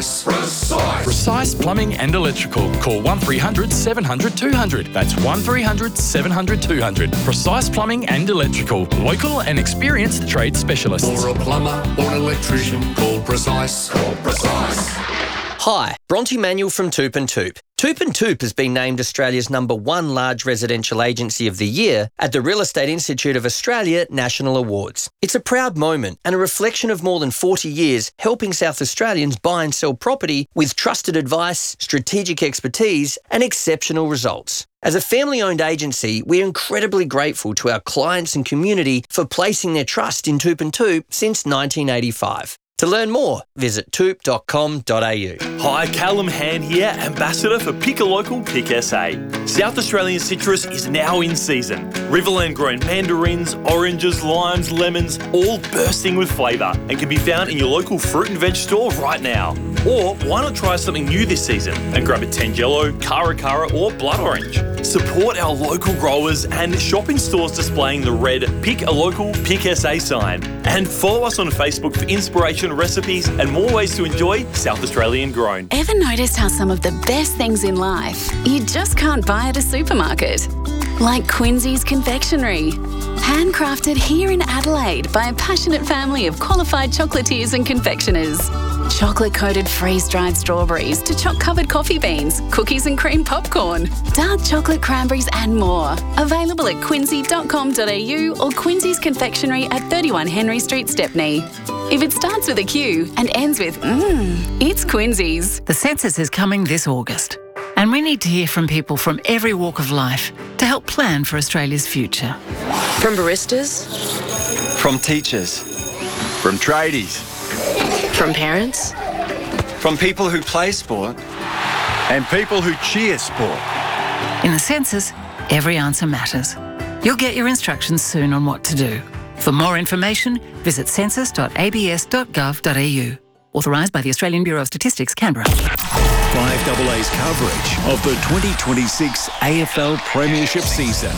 Precise Plumbing and Electrical. Call 1300 700 200. That's 1300 700 200. Precise Plumbing and Electrical. Local and experienced trade specialists. For a plumber or an electrician, call Precise. Call Precise. Hi, Bronte Manuel from Toop and Toop. Toop and Toop has been named Australia's #1 large residential agency of the year at the Real Estate Institute of Australia National Awards. It's a proud moment and a reflection of more than 40 years helping South Australians buy and sell property with trusted advice, strategic expertise and exceptional results. As a family-owned agency, we're incredibly grateful to our clients and community for placing their trust in Toop and Toop since 1985. To learn more, visit toop.com.au. Hi, Callum Hand here, Ambassador for Pick a Local, Pick SA. South Australian citrus is now in season. Riverland grown mandarins, oranges, limes, lemons, all bursting with flavour and can be found in your local fruit and veg store right now. Or why not try something new this season and grab a Tangelo, Cara Cara or Blood Orange. Support our local growers and shop in stores displaying the red Pick a Local, Pick SA sign. And follow us on Facebook for inspiration, recipes and more ways to enjoy South Australian grown. Ever noticed how some of the best things in life you just can't buy at a supermarket? Like Quincy's Confectionery. Handcrafted here in Adelaide by a passionate family of qualified chocolatiers and confectioners. Chocolate-coated freeze-dried strawberries to choc-covered coffee beans, cookies and cream popcorn, dark chocolate cranberries and more. Available at quincy.com.au or Quincy's Confectionery at 31 Henry Street, Stepney. If it starts with a Q and ends with it's Quincy's. The census is coming this August, and we need to hear from people from every walk of life to help plan for Australia's future. From baristas, from teachers, from tradies, from parents, from people who play sport, and people who cheer sport. In the census, every answer matters. You'll get your instructions soon on what to do. For more information, visit census.abs.gov.au. Authorised by the Australian Bureau of Statistics, Canberra. 5AA's coverage of the 2026 AFL Premiership season.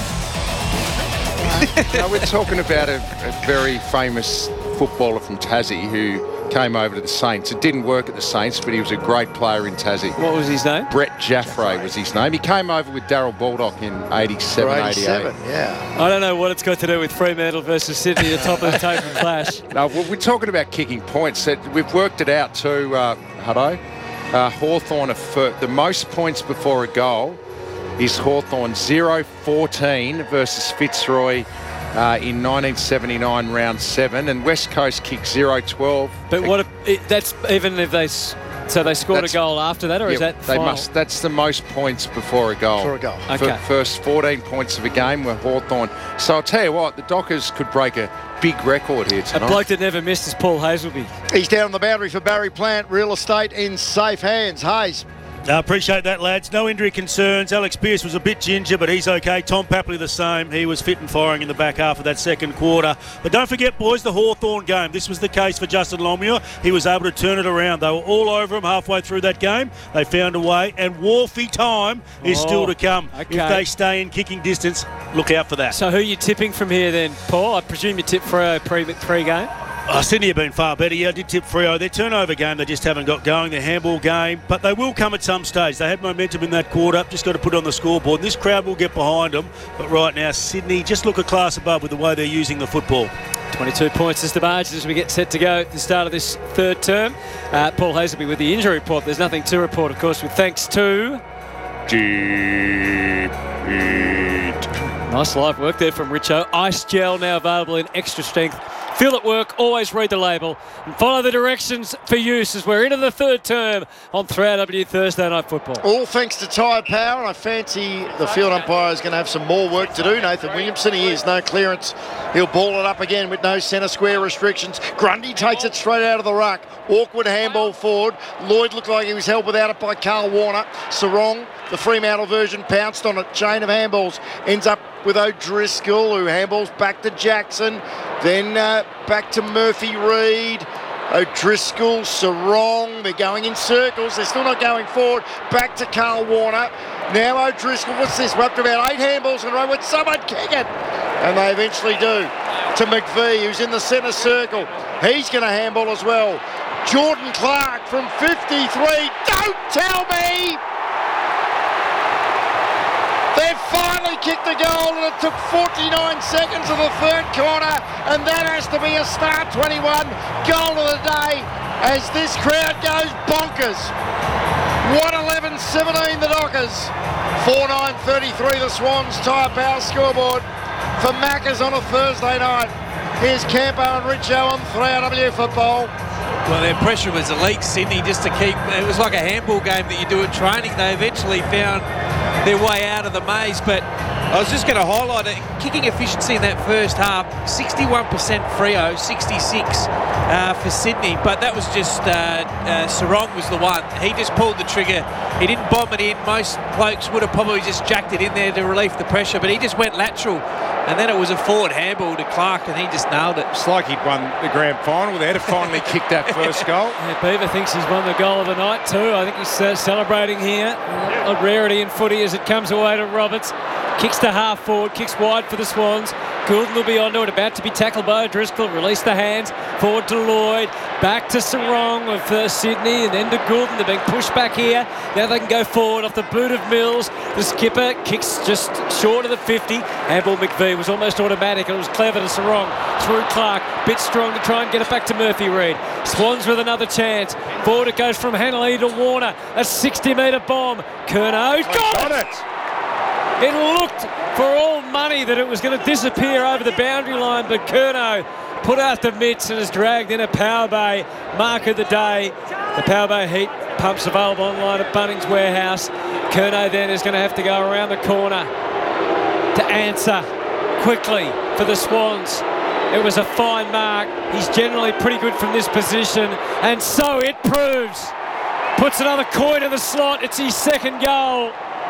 We're talking about a very famous footballer from Tassie who came over to the Saints. It didn't work at the Saints, but he was a great player in Tassie. What was his name? Brett Jaffray was his name. He came over with Darryl Baldock in 87, 88. Yeah. I don't know what it's got to do with Fremantle versus Sydney, the top of the table clash. No, we're talking about kicking points. We've worked it out too, Hutto. Hawthorn, the most points before a goal is Hawthorn 0-14 versus Fitzroy in 1979 round 7, and West Coast kicked 0-12. But that's even if they scored a goal after that, or is that final? That's the most points before a goal. Okay. First 14 points of a game were Hawthorn. So I'll tell you what, the Dockers could break a big record here tonight. A bloke that never missed is Paul Hazelby. He's down on the boundary for Barry Plant. Real Estate in safe hands. Hayes. I appreciate that, lads. No injury concerns. Alex Pearce was a bit ginger, but he's okay. Tom Papley the same. He was fit and firing in the back half of that second quarter. But don't forget, boys, the Hawthorn game. This was the case for Justin Longmuir. He was able to turn it around. They were all over him halfway through that game. They found a way, and Wharfie time is still to come. Okay. If they stay in kicking distance, look out for that. So who are you tipping from here then, Paul? I presume you tipped Freo pre-game? Sydney have been far better. Yeah, I did tip Freo. Their turnover game, they just haven't got going. Their handball game, but they will come at some stage. They had momentum in that quarter. Just got to put it on the scoreboard. And this crowd will get behind them. But right now, Sydney just look a class above with the way they're using the football. 22 points is the margin as we get set to go at the start of this third term. Paul Hazelby with the injury report. There's nothing to report, of course, with thanks to... Nice live work there from Richo. Ice gel now available in extra strength. Feel it work, always read the label and follow the directions for use as we're into the third term on 3AW Thursday Night Football. All thanks to Tyre Power, and I fancy the field umpire is going to have some more work to do. Nathan Williamson, he is no clearance. He'll ball it up again with no centre square restrictions. Grundy takes it straight out of the ruck. Awkward handball forward. Lloyd looked like he was held without it by Carl Warner. Sarong, the Fremantle version, pounced on it. Chain of handballs ends up with O'Driscoll, who handballs back to Jackson. Then back to Murphy Reid. O'Driscoll, Sarong, they're going in circles. They're still not going forward. Back to Carl Warner. Now O'Driscoll, what's this? We're up to about 8 handballs in a row. Would someone kick it? And they eventually do. To McVee, who's in the centre circle. He's going to handball as well. Jordan Clark from 53. Don't tell me! They've finally kicked the goal, and it took 49 seconds of the third quarter, and that has to be a Star 21 goal of the day as this crowd goes bonkers. 1:11.17 the Dockers. 4:9.33 the Swans. Tyre Power scoreboard for Maccas on a Thursday night. Here's Campo and Richo on 3AW football. Well, their pressure was elite, Sydney, just to keep... It was like a handball game that you do at training. They eventually found their way out of the maze, but I was just going to highlight it. Kicking efficiency in that first half, 61% Freo, 66 for Sydney, but that was just Sarong was the one. He just pulled the trigger. He didn't bomb it in. Most blokes would have probably just jacked it in there to relieve the pressure, but he just went lateral. And then it was a forward handball to Clark, and he just nailed it. It's like he'd won the grand final there to finally kick that first goal. Yeah, Beaver thinks he's won the goal of the night too. I think he's celebrating here. A rarity in footy as it comes away to Roberts. Kicks to half forward, kicks wide for the Swans. Goulden will be onto it, about to be tackled by O'Driscoll. Release the hands, forward to Lloyd. Back to Sarong of Sydney, and then to Goulden. They're being pushed back here. Now they can go forward off the boot of Mills. The skipper kicks just short of the 50. Handball McVie was almost automatic, and it was clever to Sarong. Through Clark, bit strong to try and get it back to Murphy Reid. Swans with another chance. Forward it goes from Hanley to Warner. A 60-metre bomb. Curnow got it! It looked for all money that it was going to disappear over the boundary line, but Curnow put out the mitts and has dragged in a Power Bay mark of the day. The Power Bay heat pumps available online at Bunnings Warehouse. Curnow then is going to have to go around the corner to answer quickly for the Swans. It was a fine mark. He's generally pretty good from this position, and so it proves. Puts another coin in the slot. It's his second goal.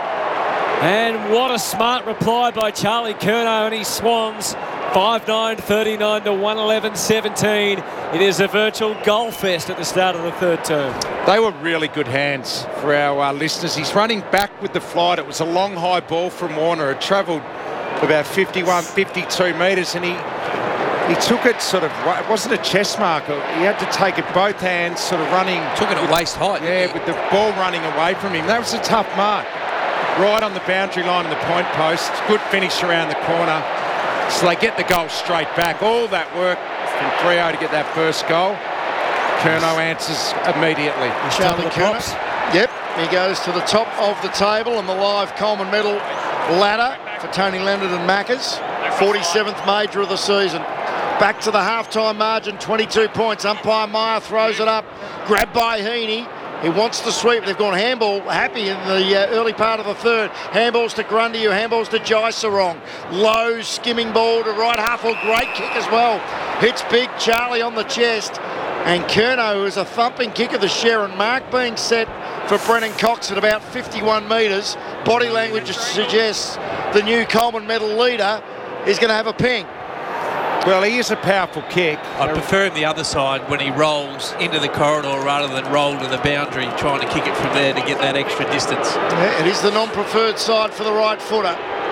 And what a smart reply by Charlie Curnow and his Swans. 5:9.39 to 1:11.17. It is a virtual goal fest at the start of the third term. They were really good hands for our listeners. He's running back with the flight. It was a long high ball from Warner. It travelled about 51, 52 metres, and he took it sort of, it wasn't a chest mark. He had to take it both hands, sort of running. Took it at waist height. Yeah, with the ball running away from him. That was a tough mark. Right on the boundary line and the point post. Good finish around the corner. So they get the goal straight back. All that work from Freo to get that first goal. Curnow answers immediately. Charlie Curnow. Yep, he goes to the top of the table and the live Coleman medal ladder for Tony Leonard and Maccas. 47th major of the season. Back to the halftime margin, 22 points. Umpire Meyer throws it up. Grabbed by Heaney. He wants to sweep. They've gone handball happy in the early part of the third. Handballs to Grundy, who handballs to Jai Sarong. Low skimming ball to right half. Great kick as well. Hits big Charlie on the chest. And Curnow, who is a thumping kick of the Sharon mark, being set for Brennan Cox at about 51 metres. Body language suggests the new Coleman medal leader is going to have a ping. Well, he is a powerful kick. I prefer him the other side when he rolls into the corridor rather than roll to the boundary, trying to kick it from there to get that extra distance. Yeah, it is the non-preferred side for the right footer.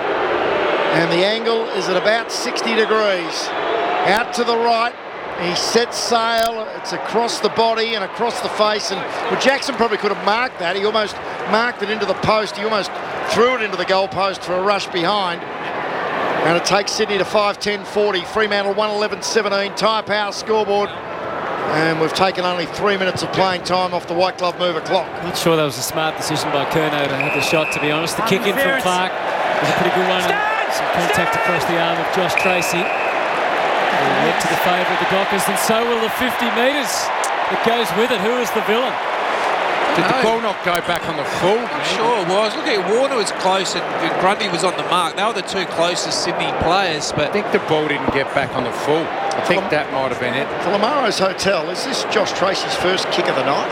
And the angle is at about 60 degrees. Out to the right. He sets sail. It's across the body and across the face. And well, Jackson probably could have marked that. He almost marked it into the post. He almost threw it into the goal post for a rush behind. And it takes Sydney to 5:10.40. Fremantle 1:11.17. Tyre Power scoreboard. And we've taken only 3 minutes of playing time off the white glove mover clock. Not sure that was a smart decision by Curnow to have the shot, to be honest. The kick in from Clark was a pretty good one. And some contact across the arm of Josh Tracy. Will lead to the favour of the Dockers, and so will the 50 metres that goes with it. Who is the villain? Did the ball not go back on the full? I'm sure it was. Look at Warner was close and Grundy was on the mark. They were the two closest Sydney players. But I think the ball didn't get back on the full. I think that might have been it. For Lamaro's Hotel, is this Josh Tracy's first kick of the night?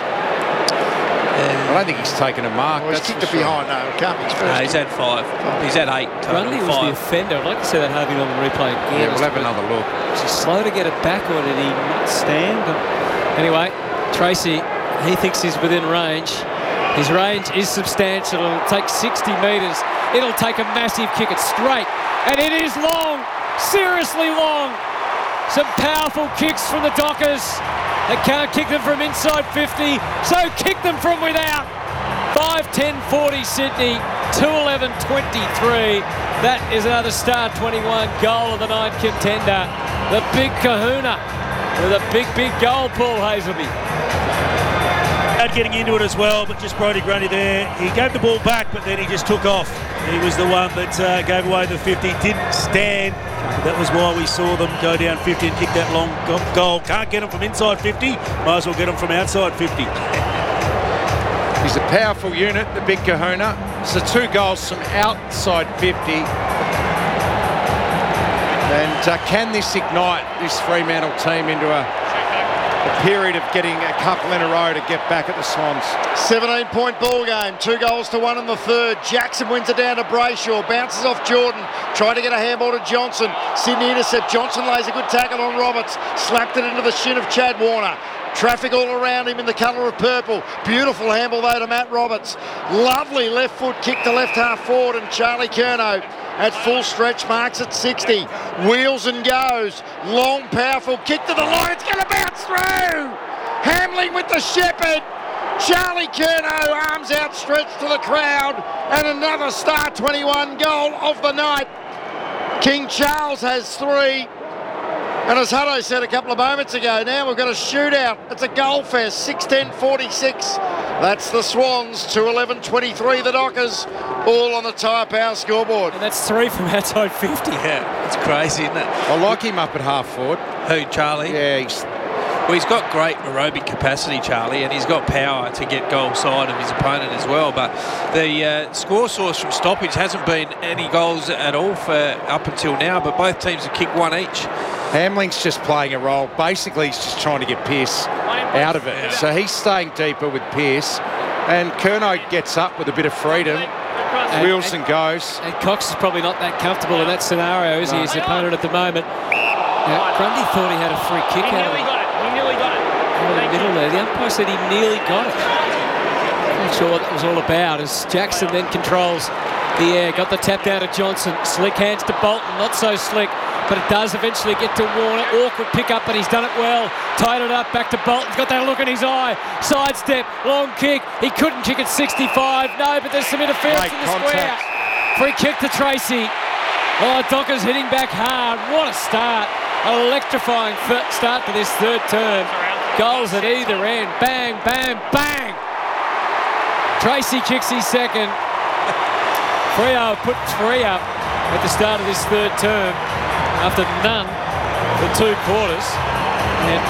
I don't think he's taken a mark. Well, he's kicked it behind. No, it can't be his first. No, he's had 5. He's had 8. Grundy was the offender. I'd like to see that Harvey on the replay again. Yeah, we'll have another look. Was he slow to get it back, or did he not stand? Anyway, Tracy, he thinks he's within range. His range is substantial. It'll take 60 metres. It'll take a massive kick. It's straight. And it is long. Seriously long. Some powerful kicks from the Dockers. They can't kick them from inside 50, so kick them from without. 5:10:40 Sydney, 2:11:23. That is another Star 21 goal of the night contender. The big kahuna with a big goal, Paul Hazelby. Getting into it as well, but just Brodie Grundy there. He gave the ball back, but then he just took off. He was the one that gave away the 50. Didn't stand. That was why we saw them go down 50 and kick that long goal. Can't get them from inside 50. Might as well get them from outside 50. He's a powerful unit, the big kahuna. So 2 goals from outside 50. And can this ignite this Fremantle team into a period of getting a couple in a row to get back at the Swans? 17-point ball game, 2-1 in the third. Jackson wins it down to Brayshaw, bounces off Jordan, tried to get a handball to Johnson. Sydney intercept. Johnson lays a good tackle on Roberts, slapped it into the shin of Chad Warner. Traffic all around him in the colour of purple. Beautiful handball though to Matt Roberts. Lovely left foot kick to left half forward, and Charlie Curnow at full stretch marks at 60. Wheels and goes. Long, powerful kick to the line. It's going to bounce through. Hamling with the shepherd. Charlie Curnow, arms outstretched to the crowd. And another Star 21 goal of the night. King Charles has 3. And as Hutto said a couple of moments ago, now we've got a shootout. It's a goal fest, 6:10:46. That's the Swans, 2:11:23 the Dockers, all on the Tyre Power scoreboard. And that's 3 from outside 50. Yeah, it's crazy, isn't it? I like him up at half forward. Who, Charlie? Yeah, he's got great aerobic capacity, Charlie, and he's got power to get goal side of his opponent as well. But the score source from stoppage hasn't been any goals at all for up until now, but both teams have kicked 1 each. Hamling's just playing a role. Basically, he's just trying to get Pearce out of it. Yeah. So he's staying deeper with Pearce. And Curnow gets up with a bit of freedom. Wheels and goes. And Cox is probably not that comfortable in that scenario, is he? His opponent at the moment. Grundy thought he had a free kick out of it. He nearly got it. In the middle there. The umpire said he nearly got it. Not sure what that was all about, as Jackson then controls the air. Got the tap down to Johnson. Slick hands to Bolton. Not so slick, but it does eventually get to Warner. Awkward pick up, but he's done it well. Tied it up, back to Bolton. He's got that look in his eye. Sidestep, long kick. He couldn't kick at 65. No, but there's some interference in the square. Free kick to Tracy. Oh, Dockers hitting back hard. What a start. Electrifying start to this third term. Goals at either end. Bang, bang, bang. Tracy kicks his second. Freo put 3 up at the start of this third term after none for 2 quarters. And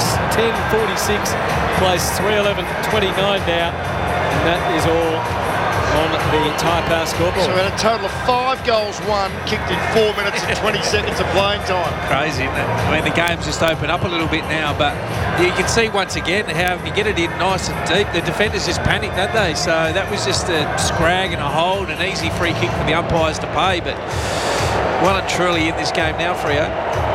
6:10:46 plays 3:11:29 now. And that is all on the Tyre Power scoreboard. So we had a total of 5 goals won, kicked in 4 minutes and 20 seconds of playing time. Crazy, isn't it? I mean, the game's just opened up a little bit now, but you can see once again how if you get it in nice and deep, the defenders just panic, don't they? So that was just a scrag and a hold, an easy free kick for the umpires to pay, but well and truly in this game now, Freo.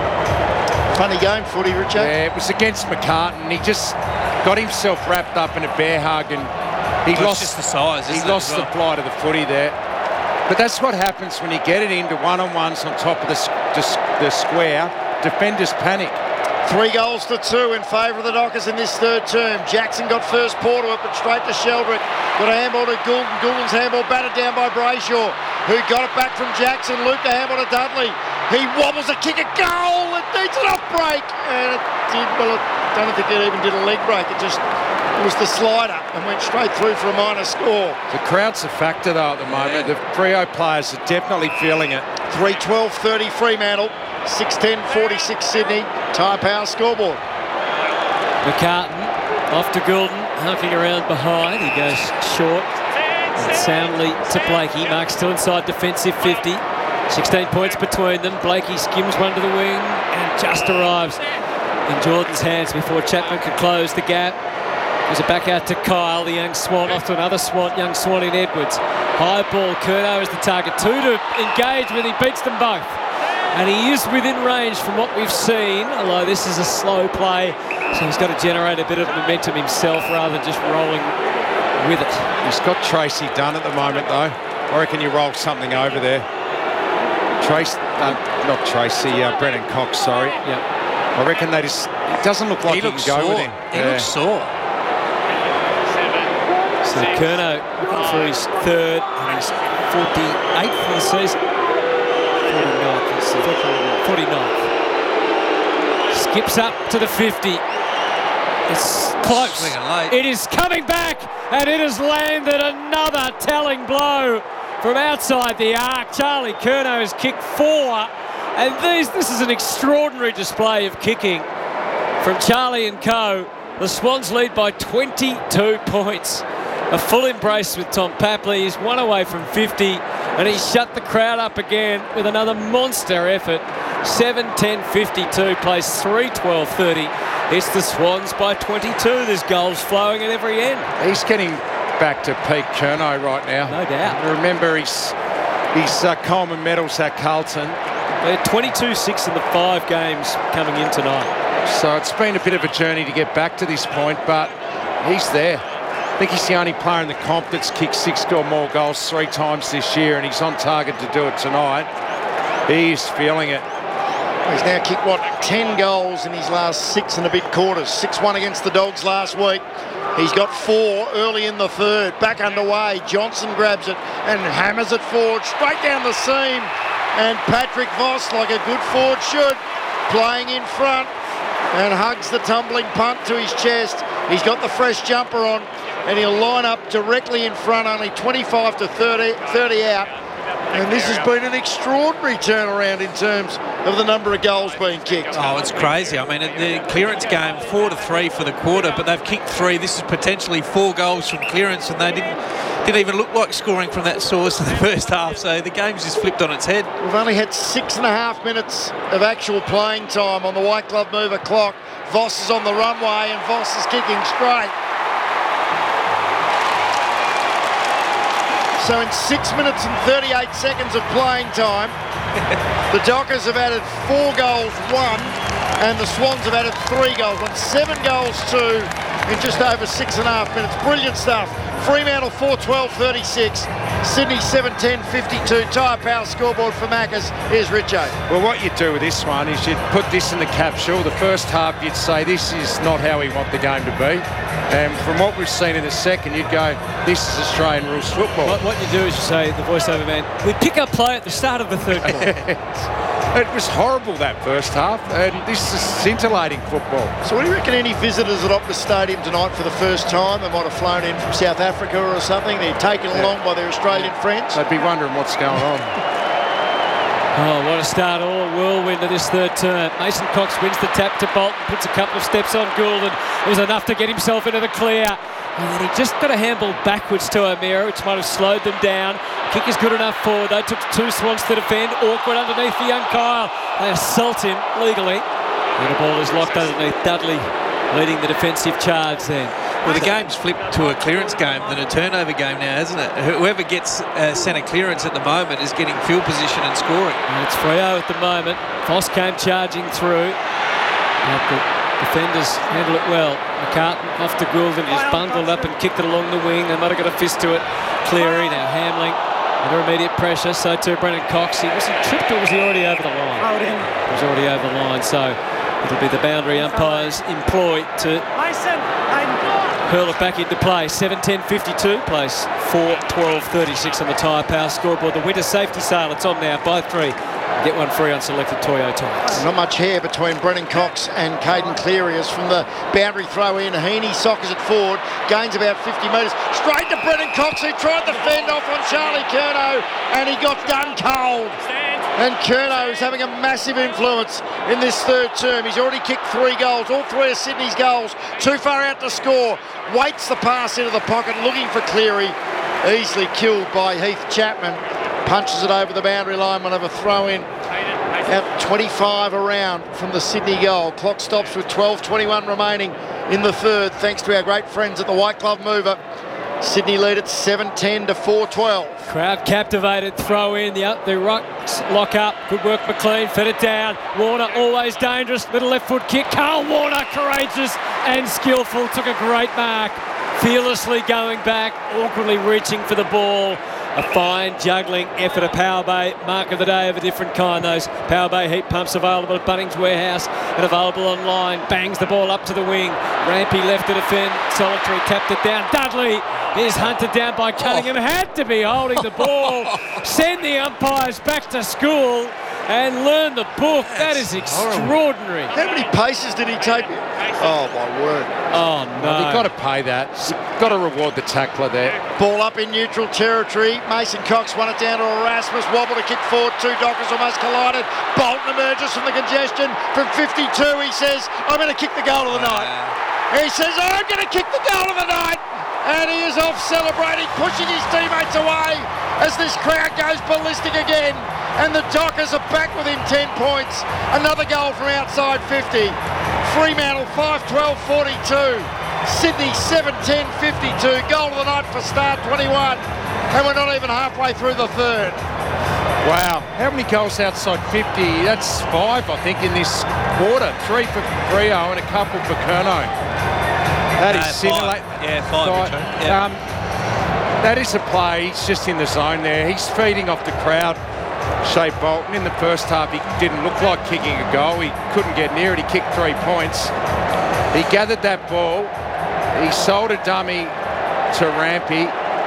Funny game, footy, Richard. Yeah, it was against McCartan. He just got himself wrapped up in a bear hug, and he lost just the size. He lost the flight of the footy there. But that's what happens when you get it into one-on-ones on top of the square. Defenders panic. 3 goals to 2 in favour of the Dockers in this third term. Jackson got first paw to it, but straight to Sheldrick. Got a handball to Goulden. Goulden's handball batted down by Brayshaw, who got it back from Jackson. Looped the handball to Dudley. He wobbles a kick, a goal. It needs an off break. And it did, well, I don't think it even did a leg break. It was the slider and went straight through for a minor score. The crowd's a factor, though, at the moment. The Freo players are definitely feeling it. 3:12:30 Fremantle. 6:10:46 Sydney. Tyre Power scoreboard. McCartan off to Goulden, hunking around behind. He goes short and soundly to Blakey. Marks still inside defensive 50. 16 points between them. Blakey skims one to the wing and just arrives in Jordan's hands before Chapman could close the gap. Gives it back out to Kyle, the young Swan, off to another Swan, young Swan in Edwards. High ball, Curnow is the target. 2 to engage with, he beats them both. And he is within range from what we've seen, although this is a slow play, so he's got to generate a bit of momentum himself rather than just rolling with it. He's got Tracy done at the moment, though. I reckon you roll something over there. Brennan Cox, sorry. Yep. I reckon it doesn't look like he can go with him. He looks sore. So Curnow looking for his third and his 48th for the season. 49th. Skips up to the 50. It's close. It is coming back, and it has landed another telling blow from outside the arc. Charlie Curnow has kicked 4, and this is an extraordinary display of kicking from Charlie and co. The Swans lead by 22 points. A full embrace with Tom Papley. He's 1 away from 50, and he shut the crowd up again with another monster effort. 7-10-52, plays 3-12-30. It's the Swans by 22. There's goals flowing at every end. He's getting back to peak Curnow right now. No doubt. Remember his Coleman medals at Carlton. They're 22-6 in the 5 games coming in tonight. So it's been a bit of a journey to get back to this point, but he's there. I think he's the only player in the comp that's kicked 6 or more goals 3 times this year, and he's on target to do it tonight. He's feeling it. He's now kicked, 10 goals in his last 6 and a bit quarters. 6-1 against the Dogs last week. He's got 4 early in the third. Back underway. Johnson grabs it and hammers it forward, straight down the seam. And Patrick Voss, like a good forward should, playing in front and hugs the tumbling punt to his chest. He's got the fresh jumper on, and he'll line up directly in front, only 25 to 30 out. And this has been an extraordinary turnaround in terms of the number of goals being kicked. Oh, it's crazy. I mean, the clearance game, 4-3 for the quarter, but they've kicked 3. This is potentially 4 goals from clearance, and they didn't even look like scoring from that source in the first half. So the game's just flipped on its head. We've only had 6.5 minutes of actual playing time on the White Glove Mover clock. Voss is on the runway, and Voss is kicking straight. So in 6 minutes and 38 seconds of playing time, the Dockers have added 4 goals, 1, and the Swans have added 3 goals, 7 goals, 2 in just over 6.5 minutes. Brilliant stuff. Fremantle 4-12-36, Sydney 7-10-52. Tyre Power scoreboard for Maccas. Here's Richo. Well, what you do with this one is you'd put this in the capsule. The first half, you'd say this is not how we want the game to be. And from what we've seen in the second, you'd go, this is Australian rules football. What you do is you say, the voiceover man, we pick up play at the start of the third quarter. It was horrible, that first half, and this is scintillating football. So what do you reckon, any visitors at Optus Stadium tonight for the first time? They might have flown in from South Africa or something. They're taken along by their Australian friends. They'd be wondering what's going on. Oh, what a start. All a whirlwind of this third term. Mason Cox wins the tap to Bolton, puts a couple of steps on Goulden. It was enough to get himself into the clear. And then he just got a handball backwards to O'Meara, which might have slowed them down. Kick is good enough forward. They took 2 Swans to defend. Awkward underneath the young Kyle. They assault him legally. And the ball is locked underneath. Dudley leading the defensive charge then. Well, the game's flipped to a clearance game than a turnover game now, hasn't it? Whoever gets centre clearance at the moment is getting field position and scoring. And it's Freo at the moment. Voss came charging through. But the defenders handle it well. McCartan off to Goulden. He's bundled up and kicked it along the wing. They might have got a fist to it. Cleary now Hamling under immediate pressure. So too Brennan Cox. Was he tripped or was he already over the line? He was already over the line. So it'll be the boundary umpires employed to hurl it back into play. 7-10-52, place 4-12-36 on the Tyre Power scoreboard. The winter safety sale, it's on now. Buy 3, get 1 free on selected Toyo tyres. Not much hair between Brennan Cox and Caden Cleary as from the boundary throw in. Heaney sockers it forward, gains about 50 metres. Straight to Brennan Cox, who tried to fend off on Charlie Curnow, and he got done cold. And Curnow is having a massive influence in this third term. He's already kicked 3 goals. All 3 are Sydney's goals. Too far out to score. Waits the pass into the pocket, looking for Cleary. Easily killed by Heath Chapman. Punches it over the boundary line. We'll have a throw in. Out 25 around from the Sydney goal. Clock stops with 12:21 remaining in the third, thanks to our great friends at the White Glove Mover. Sydney lead at 7-10 to 4-12. Crowd captivated, throw in, the Rocks lock up. Good work, McLean, fed it down. Warner always dangerous, little left foot kick. Carl Warner, courageous and skillful, took a great mark. Fearlessly going back, awkwardly reaching for the ball. A fine juggling effort of Power Bay. Mark of the day of a different kind. Those Power Bay heat pumps available at Bunnings Warehouse and available online. Bangs the ball up to the wing. Rampy left to defend. Solitary tapped it down. Dudley is hunted down by Cunningham. Had to be holding the ball. Send the umpires back to school and learn the book. That is extraordinary. How many paces did he take? Oh, my word. Oh, no. You've got to pay that. You've got to reward the tackler there. Ball up in neutral territory. Mason Cox won it down to Erasmus. Wobble to kick forward. Two Dockers almost collided. Bolton emerges from the congestion. From 52, he says, I'm going to kick the goal of the night. He says, I'm going to kick the goal of the night. And he is off celebrating, pushing his teammates away as this crowd goes ballistic again. And the Dockers are back within 10 points. Another goal from outside 50. Fremantle 5-12-42. Sydney 7-10-52. Goal of the night for Start 21. And we're not even halfway through the third. Wow. How many goals outside 50? That's 5, I think, in this quarter. 3 for Freo and a couple for Curnow. That is similar. Yeah, 5. Yeah. That is a play. He's just in the zone there. He's feeding off the crowd. Shea Bolton in the first half, he didn't look like kicking a goal. He couldn't get near it. He kicked 3 points. He gathered that ball. He sold a dummy to Rampy.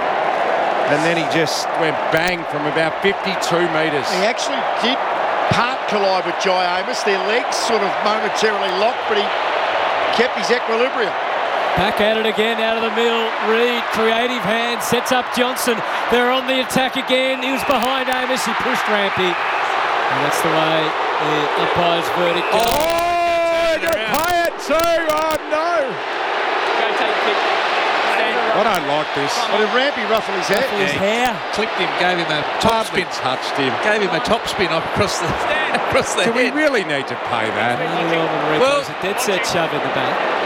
And then he just went bang from about 52 metres. He actually did part collide with Jai Amos. Their legs sort of momentarily locked, but he kept his equilibrium. Back at it again, out of the middle. Reid, creative hand, sets up Johnson. They're on the attack again. He was behind Amos. He pushed Rampy. And that's the way the umpire's verdict goes. Oh, you pay it too. Oh, no. Go take a kick. I don't like this. Well, did Rampy ruffle his hair? His hair. Clipped him, gave him a top spin. Touched him. Gave him a top spin across the Do head. we really need to pay that? Well, a dead set shove in the back.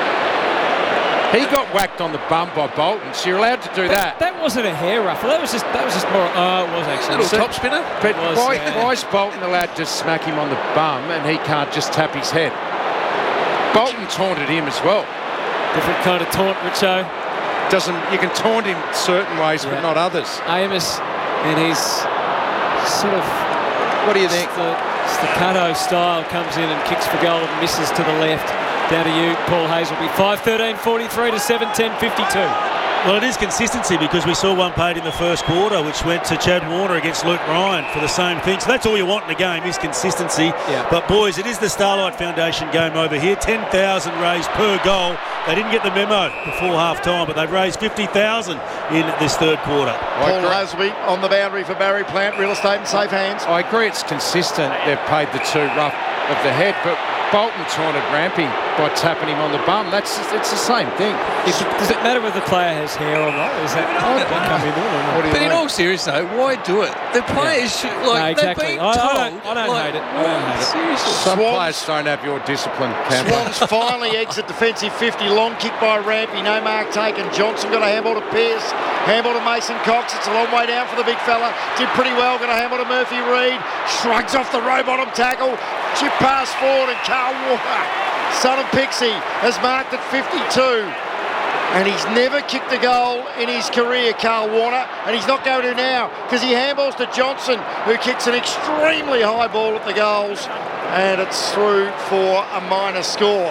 He got whacked on the bum by Bolton, so you're allowed to do that. That wasn't a hair ruffle. That was just more. It was actually. Little top spinner. But why is Bolton allowed to smack him on the bum and he can't just tap his head? Bolton taunted him as well. Different kind of taunt, Richo. You can taunt him certain ways, but not others. Amos in his sort of. What do you think? Staccato style comes in and kicks for goal and misses to the left. Down to you, Paul Hazelby. 5-13-43 to 7-10-52. Well, it is consistency because we saw one paid in the first quarter, which went to Chad Warner against Luke Ryan for the same thing. So that's all you want in a game is consistency. Yeah. But, boys, it is the Starlight Foundation game over here. 10,000 raised per goal. They didn't get the memo before half-time, but they've raised 50,000 in this third quarter. Paul Hazelby on the boundary for Barry Plant. Real estate in safe hands. I agree it's consistent. They've paid the 2 rough of the head, but Bolton taunted Rampy by tapping him on the bum. It's the same thing. Does it matter whether the player has hair or not? Is that come in or not? But in all seriousness, though, why do it? The players should, like, no, exactly. they've been told. I don't hate it. I don't hate it. Seriously. Some players don't have your discipline, Campbell. Swans finally exit defensive 50. Long kick by Rampy. No mark taken. Johnson got a handball to Pearce. Handball to Mason Cox. It's a long way down for the big fella. Did pretty well. Got a handball to Murphy Reid. Shrugs off the row bottom tackle. Chip pass forward and Carl Walker, son of Pixie, has marked at 52. And he's never kicked a goal in his career, Carl Warner, and he's not going to now because he handballs to Johnson, who kicks an extremely high ball at the goals, and it's through for a minor score.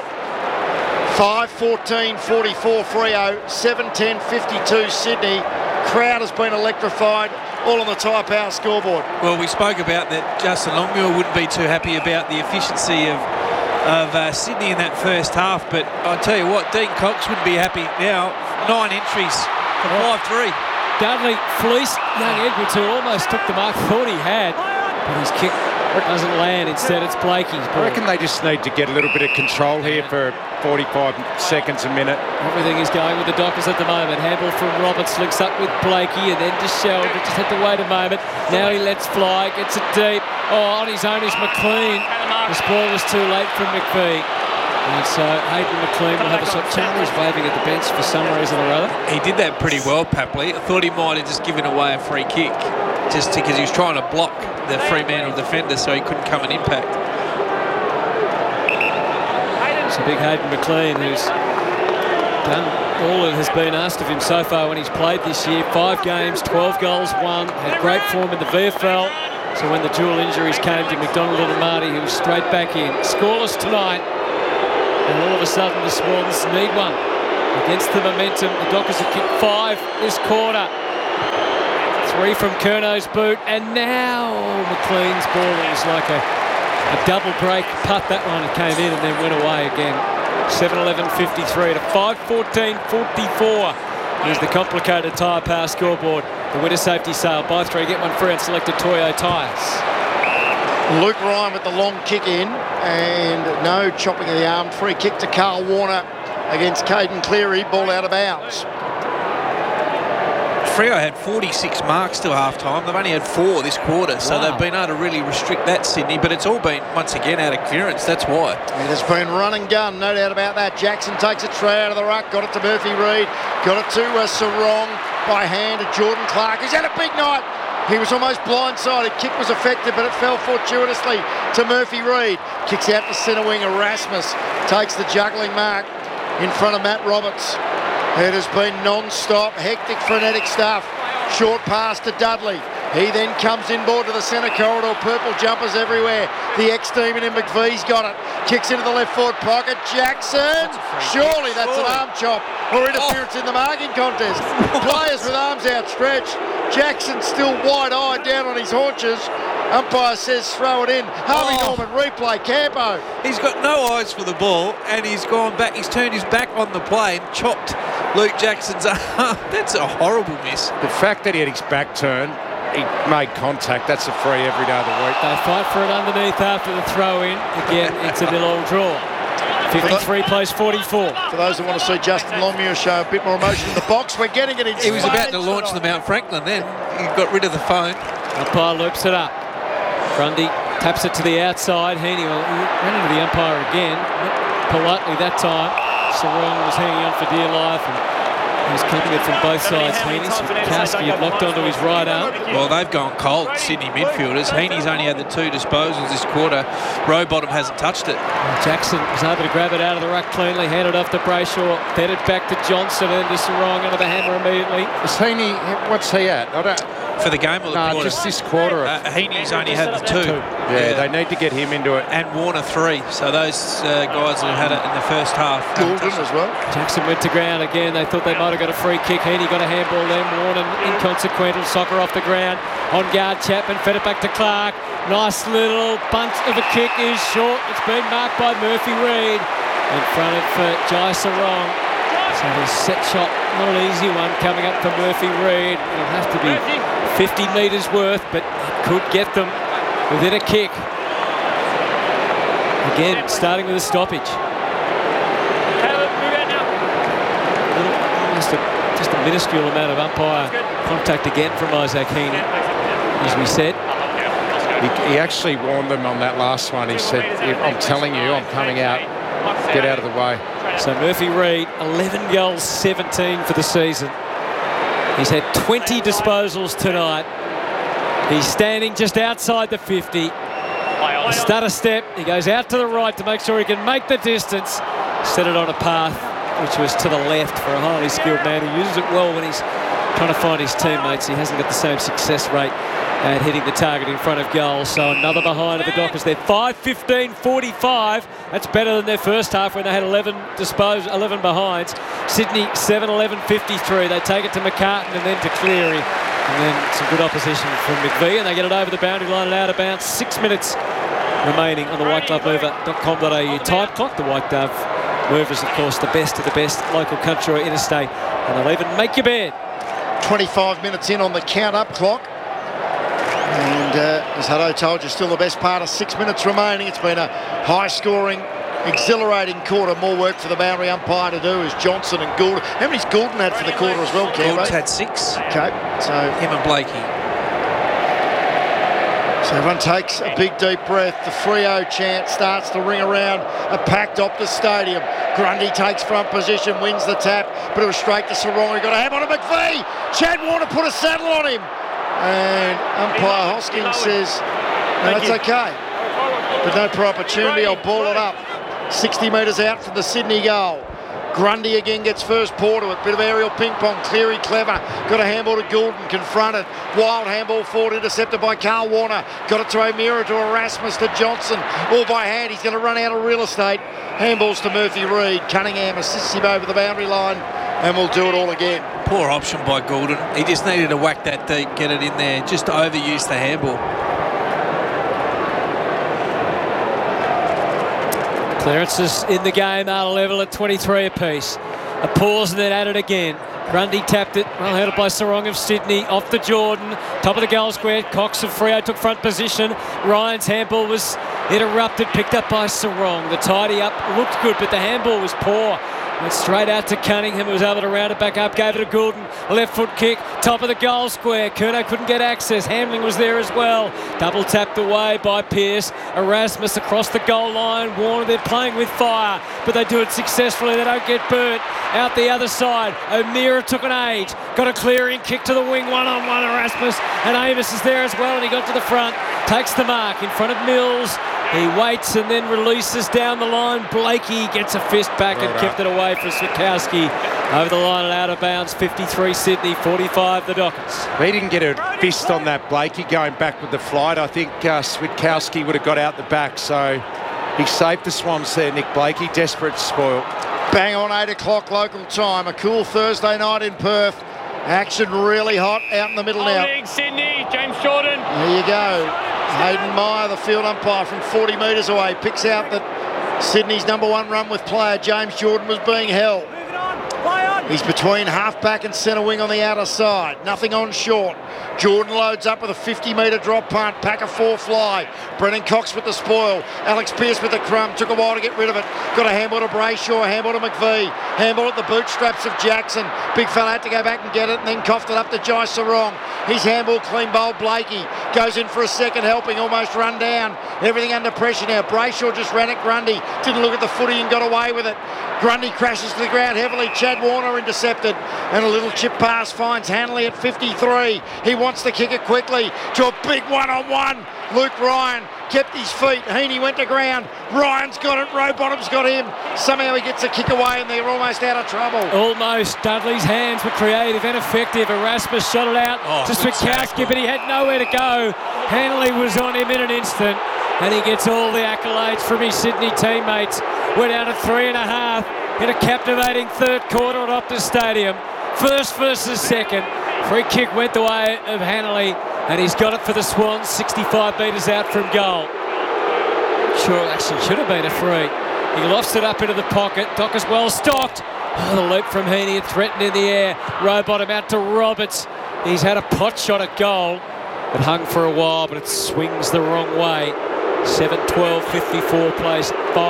5-14-44 Freo, 7-10-52 Sydney. Crowd has been electrified, all on the Tyre Power scoreboard. Well, we spoke about that Justin Longmuir wouldn't be too happy about the efficiency of Sydney in that first half, but I'll tell you what, Dean Cox wouldn't be happy now. 9 entries from 5-3. Dudley fleeced young Edwards, who almost took the mark, thought he had, but his kick doesn't land. Instead, it's Blakey's ball. I reckon they just need to get a little bit of control here for 45 seconds a minute. Everything is going with the Dockers at the moment. Handball from Roberts, links up with Blakey and then to Sheldon. Just had to wait a moment. Now he lets fly, gets it deep. Oh, on his own is McLean. This ball was too late from McPhee. And so Hayden McLean will have a sort of challenge waving at the bench for some reason or other. He did that pretty well, Papley. I thought he might have just given away a free kick just because he was trying to block the Fremantle defender so he couldn't come and impact. It's a big Hayden McLean who's done all that has been asked of him so far when he's played this year. 5 games, 12 goals, 1. Had great form in the VFL. So when the dual injuries came to McDonald and Marty, he was straight back in. Scoreless tonight. And all of a sudden the Swans need one. Against the momentum, the Dockers have kicked 5 this quarter. 3 from Curno's boot. And now McLean's ball was like a double break putt. That one came in and then went away again. 7:11:53 to 5:14:44. Here's the complicated tyre power scoreboard. The winter safety sale. Buy 3, get 1 free on selected Toyo tyres. Luke Ryan with the long kick in and no chopping of the arm. Free kick to Carl Warner against Caden Cleary. Ball out of bounds. Freo had 46 marks till half-time. They've only had 4 this quarter, so they've been able to really restrict that, Sydney, but it's all been, once again, out of clearance. That's why. It has been run and gun, no doubt about that. Jackson takes it straight out of the ruck, got it to Murphy Reid, got it to Sarong by hand to Jordan Clark. He's had a big night. He was almost blindsided. Kick was effective, but it fell fortuitously to Murphy Reid. Kicks out to centre wing. Erasmus takes the juggling mark in front of Matt Roberts. It has been non-stop, hectic, frenetic stuff. Short pass to Dudley. He then comes inboard to the centre corridor. Purple jumpers everywhere. The ex-demon in McVee's got it. Kicks into the left forward pocket. Jackson. Surely that's an arm chop or interference in the marking contest. Players with arms outstretched. Jackson still wide-eyed down on his haunches. Umpire says throw it in. Harvey Norman, replay, Campo. He's got no eyes for the ball and he's gone back. He's turned his back on the play and chopped Luke Jackson's arm. That's a horrible miss. The fact that he had his back turned, he made contact. That's a free every day of the week. They fight for it underneath after the throw in. Again, it's a 0-all draw. 53 plays 44. For those that want to see Justin Longmuir show a bit more emotion in the box, we're getting it in He was about to launch the Mount Franklin then. He got rid of the phone. Umpire loops it up. Grundy taps it to the outside. Heaney ran into the umpire again. Politely that time. Sarong was hanging on for dear life and he was keeping it from both sides. Heaney, Sikowski had locked onto his right arm. Well, they've gone cold, Sydney midfielders. Heaney's only had the 2 disposals this quarter. Rowbottom hasn't touched it. Jackson was able to grab it out of the ruck cleanly, handed off to Brayshaw, fed it back to Johnson and to Sarong under the hammer immediately. Is Heaney, what's he at? For the game or the quarter? Just this quarter. Heaney's only had the 2. Yeah, they need to get him into it. And Warner 3. So those guys that had it in the first half. Goulden as well. Jackson went to ground again. They thought they might have got a free kick. Heaney got a handball then. Warner inconsequential. Soccer off the ground. On guard, Chapman fed it back to Clark. Nice little bunch of a kick is short. It's been marked by Murphy Reid in front of Jai Sarong. So the set shot, not an easy one coming up for Murphy Reid. It'll have to be 50 metres worth, but it could get them within a kick. Again, starting with a stoppage. Just a minuscule amount of umpire contact again from Isaac Heaney, as we said. He actually warned them on that last one. He said, I'm telling you, I'm coming out. Get out of the way. So Murphy Reid, 11 goals, 17 for the season. He's had 20 disposals tonight. He's standing just outside the 50. A stutter step. He goes out to the right to make sure he can make the distance. Set it on a path which was to the left for a highly skilled man who uses it well when he's trying to find his teammates. He hasn't got the same success rate at hitting the target in front of goal. So another behind of the Dockers. They're 5-15-45. That's better than their first half when they had 11 behinds. Sydney 7-11-53. They take it to McCartan and then to Cleary. And then some good opposition from McVee. And they get it over the boundary line and out of bounds. 6 minutes remaining on the whiteglovemover.com.au time clock. The White Dove Movers, of course, the best of the best local country or interstate. And they'll even make your bed. 25 minutes in on the count-up clock. And as Hutto told you, still the best part of 6 minutes remaining. It's been a high-scoring, exhilarating quarter. More work for the boundary umpire to do as Johnson and Goulden. How many's Goulden had for the quarter as well, Cam? Goulden's had 6. Okay, so him and Blakey. So everyone takes a big deep breath. The Freo chant starts to ring around a packed Optus Stadium. Grundy takes front position, wins the tap, but it was straight to Sarong. He got a hammer on to McVee. Chad Warner put a saddle on him. And umpire Hoskins says, no, that's okay. But no prior opportunity, I'll ball it up. 60 metres out from the Sydney goal. Grundy again gets first paw to it. Bit of aerial ping pong. Cleary clever. Got a handball to Goulden. Confronted. Wild handball forward, intercepted by Carl Warner. Got it to O'Meara, to Erasmus, to Johnson. All by hand. He's going to run out of real estate. Handballs to Murphy Reid. Cunningham assists him over the boundary line. And we'll do it all again. Poor option by Goulden. He just needed to whack that deep, get it in there. Just overused the handball. Clearances in the game are level at 23 apiece. A pause and then at it again. Grundy tapped it, well held by Sarong of Sydney, off to Jordan, top of the goal square. Cox of Freo took front position. Ryan's handball was interrupted, picked up by Sarong. The tidy up looked good, but the handball was poor. Went straight out to Cunningham, who was able to round it back up, gave it to Goulden. Left foot kick, top of the goal square. Curnow couldn't get access. Hamling was there as well. Double tapped away by Pearce. Erasmus across the goal line. Warner, they're playing with fire, but they do it successfully. They don't get burnt. Out the other side, O'Meara took an age. Got a clearing kick to the wing, one-on-one Erasmus. And Amos is there as well, and he got to the front. Takes the mark in front of Mills. He waits and then releases down the line. Blakey gets a fist back and kept it away for Switkowski. Over the line and out of bounds. 53 Sydney, 45 the Dockers. He didn't get a fist on that, Blakey, going back with the flight. I think Switkowski would have got out the back, so he saved the Swans there, Nick Blakey. Desperate to spoil. Bang on 8 o'clock local time. A cool Thursday night in Perth. Action really hot out in the middle now. Sydney, James Jordan. There you go. Hayden Meyer, the field umpire from 40 metres away, picks out that Sydney's number one run with player James Jordan was being held. He's between half-back and centre wing on the outer side. Nothing on short. Jordan loads up with a 50-metre drop punt. Pack of 4 fly. Brennan Cox with the spoil. Alex Pearce with the crumb. Took a while to get rid of it. Got a handball to Brayshaw. Handball to McVee. Handball at the bootstraps of Jackson. Big fella had to go back and get it and then coughed it up to Jai Sarong. His handball clean bowl. Blakey goes in for a second helping. Almost run down. Everything under pressure now. Brayshaw just ran at Grundy. Didn't look at the footy and got away with it. Grundy crashes to the ground heavily. Chad Warner intercepted. And a little chip pass finds Hanley at 53. He wants to kick it quickly to a big one-on-one. Luke Ryan kept his feet. Heaney went to ground. Ryan's got it. Rowbottom's got him. Somehow he gets a kick away and they're almost out of trouble. Almost. Dudley's hands were creative and effective. Erasmus shot it out to Switkowski, but he had nowhere to go. Hanley was on him in an instant, and he gets all the accolades from his Sydney teammates. We're down to 3.5 in a captivating third quarter at Optus Stadium. First versus second. Free kick went the way of Hanley, and he's got it for the Swans, 65 metres out from goal. Sure, actually should have been a free. He lofts it up into the pocket. Dockers well stocked. Oh, the leap from Heaney, threatened in the air. Rowbottom out to Roberts. He's had a pot shot at goal. It hung for a while, but it swings the wrong way. 7-12, 54 plays,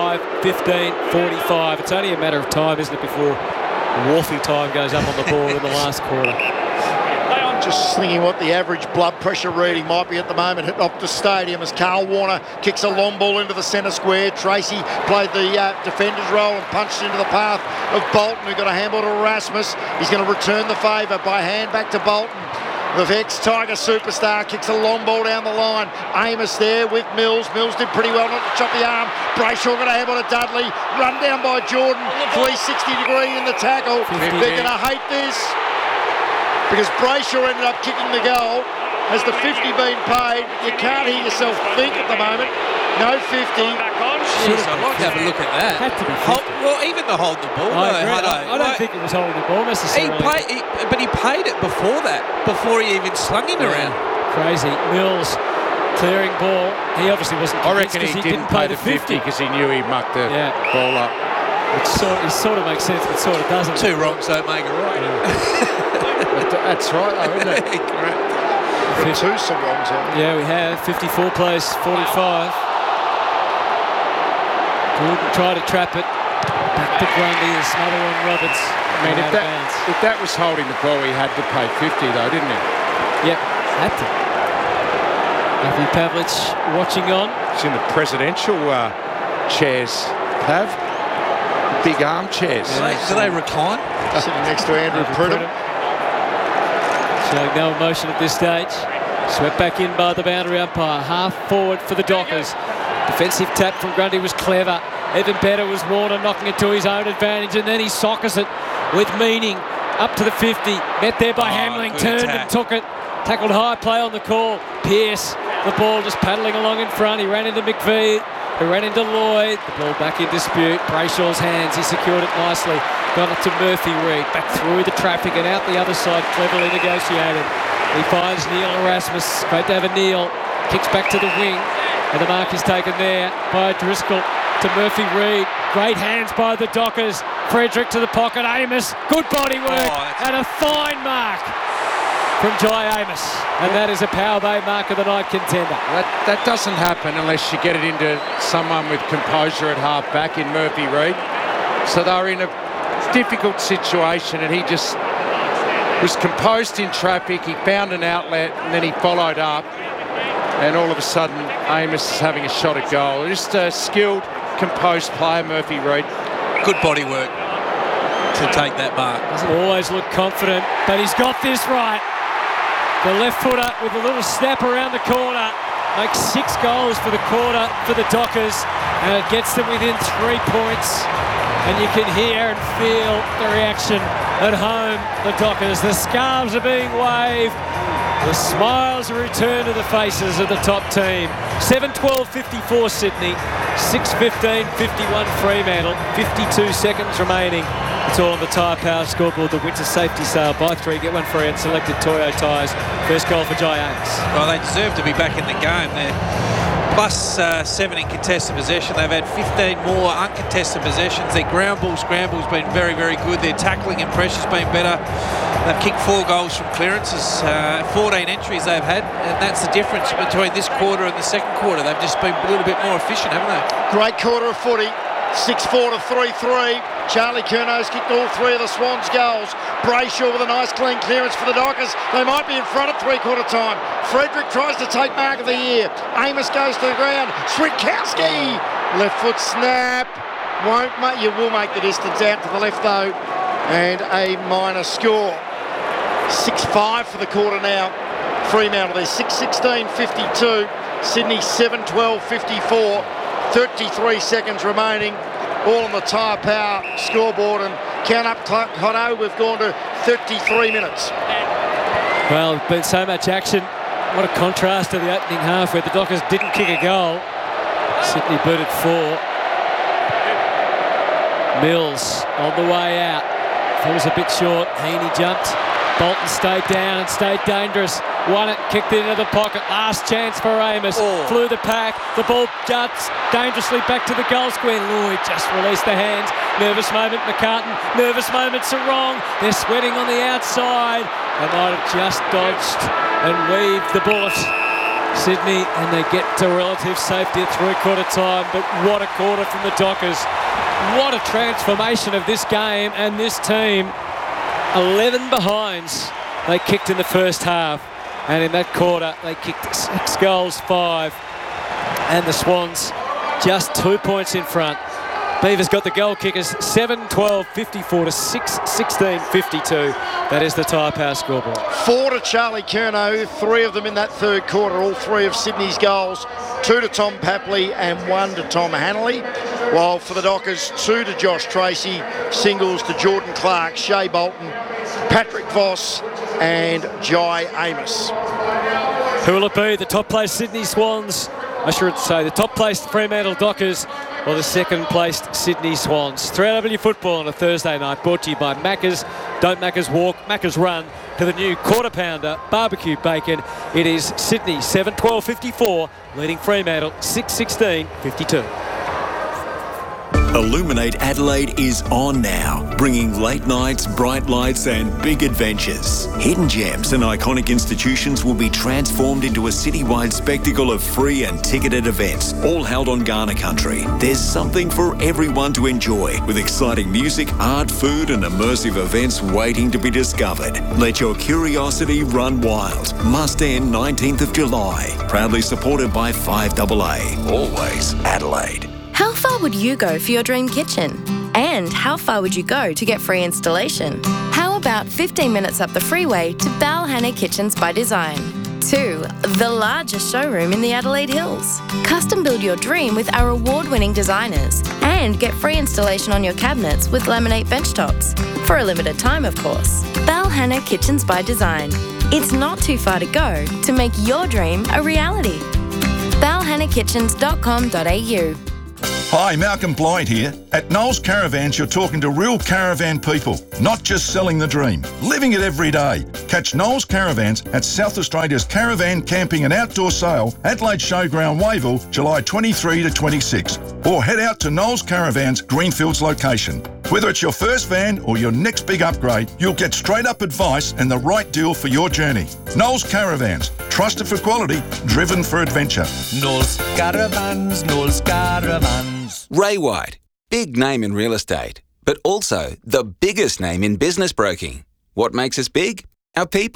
5-15, 45. It's only a matter of time, isn't it, before Wolfie time goes up on the board in the last quarter. Just thinking what the average blood pressure reading might be at the moment at Optus Stadium as Carl Warner kicks a long ball into the centre square. Tracy played the defender's role and punched into the path of Bolton, who got a handball to Erasmus. He's going to return the favour by hand back to Bolton. The ex-Tiger superstar kicks a long ball down the line. Amos there with Mills. Mills did pretty well not to chop the arm. Brayshaw got a handball to Dudley. Run down by Jordan. 360 degree in the tackle. They're going to hate this, because Brayshaw ended up kicking the goal. Has the 50 been paid? You can't hear yourself think at the moment. No 50. Jeez, I'd like to have a look at that. Had to be 50. Well, even the holding the ball. I don't think it was holding the ball necessarily. But he paid it before that, before he even slung him around. Crazy. Mills clearing ball. He obviously wasn't. I reckon he didn't pay the 50 because he knew he mucked the ball up. It sort of makes sense, but sort of doesn't. Two wrongs don't make a right. That's right, though, isn't it? Correct. Two some wrongs on. Yeah, we have. 54 plays, 45. Goulden tried to trap it. Back to Grundy and smother on Roberts. I mean, if that was holding the ball, he had to pay 50, though, didn't he? Yep, had to. Matthew Pavlich watching on. It's in the presidential chairs, Pav. Big armchairs. Do they recline? Sitting next to Andrew Pridham. Showing no emotion at this stage. Swept back in by the boundary umpire. Half forward for the Dockers. Defensive tap from Grundy was clever. Even better was Warner knocking it to his own advantage, and then he sockers it with meaning up to the 50. Met there by Hamling, turned and took it. Tackled high, play on the call. Pearce, the ball just paddling along in front. He ran into McVeigh, who ran into Lloyd. The ball back in dispute. Brayshaw's hands, he secured it nicely. Got it to Murphy-Reid, back through the traffic and out the other side, cleverly negotiated. He finds Neil Erasmus. Great to have a Neil. Kicks back to the wing, and the mark is taken there by Driscoll to Murphy-Reid. Great hands by the Dockers. Frederick to the pocket. Amos, good body work, and a fine mark from Jai Amos, and that is a Power Bay mark of the night contender. That doesn't happen unless you get it into someone with composure at half back in Murphy-Reid. So they were in a difficult situation, and he just was composed in traffic. He found an outlet, and then he followed up, and all of a sudden Amos is having a shot at goal. Just a skilled, composed player, Murphy-Reid. Good body work to take that mark. Doesn't always look confident, but he's got this right. The left footer with a little snap around the corner makes 6 goals for the quarter for the Dockers, and it gets them within 3 points. And you can hear and feel the reaction at home, the Dockers. The scarves are being waved. The smiles are returned to the faces of the top team. 7-12-54 Sydney, 6-15-51 Fremantle, 52 seconds remaining. It's all on the Tyre Power scoreboard. The winter safety sale. Buy 3, get 1 free and selected Toyo tyres. First goal for Jai Amos. Well, they deserve to be back in the game. They're plus 7 in contested possession. They've had 15 more uncontested possessions. Their ground ball scramble's been very, very good. Their tackling and pressure's been better. They've kicked 4 goals from clearances, 14 entries they've had, and that's the difference between this quarter and the second quarter. They've just been a little bit more efficient, haven't they? Great quarter of footy. 6-4 to 3-3. Charlie Curnow's kicked all 3 of the Swans' goals. Brayshaw with a nice clean clearance for the Dockers. They might be in front at 3-quarter time. Frederick tries to take mark of the year. Amos goes to the ground. Switkowski, left foot snap. You will make the distance out to the left though, and a minor score. 6-5 for the quarter now. Fremantle, they're 6-16-52. Sydney 7-12-54. 33 seconds remaining, all on the Tyre Power scoreboard, and count up Hotto, we've gone to 33 minutes. Well, there's been so much action. What a contrast to the opening half where the Dockers didn't kick a goal. Sydney booted 4. Mills on the way out. Falls a bit short. Heaney jumped. Bolton stayed down and stayed dangerous. Won it, kicked it into the pocket. Last chance for Amos. Flew the pack. The ball juts dangerously back to the goal square. Lloyd just released the hands. Nervous moment, McCartan. Nervous moment, Sarong. They're sweating on the outside. They might have just dodged and weaved the bullet. Sydney, and they get to relative safety at 3-quarter time. But what a quarter from the Dockers. What a transformation of this game and this team. 11 behinds they kicked in the first half, and in that quarter they kicked 6 goals, 5, and the Swans just 2 points in front. Beavers got the goal kickers 7-12-54 to 6-16-52. That is the Tyre Power scoreboard. 4 to Charlie Curnow, 3 of them in that third quarter, all 3 of Sydney's goals. 2 to Tom Papley and 1 to Tom Hanley. While for the Dockers, 2 to Josh Tracy, singles to Jordan Clark, Shea Bolton, Patrick Voss and Jai Amos. Who will it be? The top-placed Sydney Swans, I should say, the top-placed Fremantle Dockers, or the second-placed Sydney Swans. 3AW football on a Thursday night, brought to you by Macca's. Don't Macca's walk, Macca's run to the new quarter-pounder barbecue bacon. It is Sydney 7-12-54, leading Fremantle 6-16-52. Illuminate Adelaide is on now, bringing late nights, bright lights and big adventures. Hidden gems and iconic institutions will be transformed into a citywide spectacle of free and ticketed events, all held on Kaurna country. There's something for everyone to enjoy, with exciting music, art, food and immersive events waiting to be discovered. Let your curiosity run wild. Must end 19th of July. Proudly supported by 5AA. Always Adelaide. How far would you go for your dream kitchen? And how far would you go to get free installation? How about 15 minutes up the freeway to Balhanna Kitchens by Design? to the largest showroom in the Adelaide Hills. Custom build your dream with our award-winning designers and get free installation on your cabinets with laminate benchtops. For a limited time, of course. Bell Hannah Kitchens by Design. It's not too far to go to make your dream a reality. bellhannahkitchens.com.au. Hi, Malcolm Blyde here. At Knowles Caravans, you're talking to real caravan people, not just selling the dream, living it every day. Catch Knowles Caravans at South Australia's Caravan Camping and Outdoor Sale, Adelaide Showground, Wayville, July 23 to 26. Or head out to Knowles Caravans, Greenfields location. Whether it's your first van or your next big upgrade, you'll get straight up advice and the right deal for your journey. Knowles Caravans, trusted for quality, driven for adventure. Knowles Caravans, Knowles Caravans. Ray White, big name in real estate, but also the biggest name in business broking. What makes us big? Our people.